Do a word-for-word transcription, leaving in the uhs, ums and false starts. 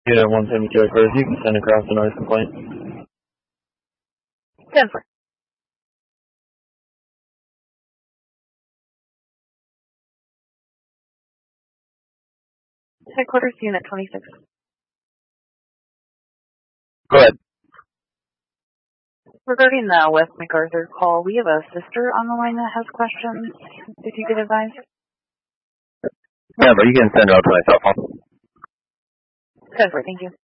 Unit one seventy-two occurs. You can send across the noise complaint. ten four. Headquarters, Unit twenty-six. Go ahead. Regarding the West MacArthur call, we have a sister on the line that has questions, if you could advise. Yeah, but you can send it out to my cell phone. ten four, thank you.